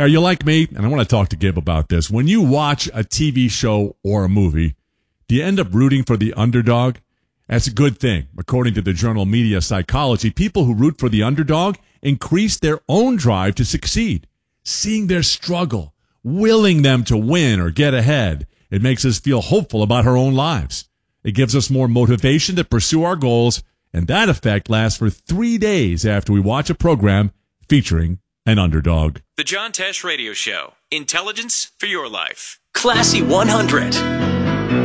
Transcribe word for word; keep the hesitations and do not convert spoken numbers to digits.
Are you like me? And I want to talk to Gib about this. When you watch a T V show or a movie, do you end up rooting for the underdog? That's a good thing. According to the journal Media Psychology, people who root for the underdog increase their own drive to succeed. Seeing their struggle, willing them to win or get ahead, it makes us feel hopeful about our own lives. It gives us more motivation to pursue our goals, and that effect lasts for three days after we watch a program featuring an underdog. The John Tesh Radio Show. Intelligence for your life. Classy one hundred.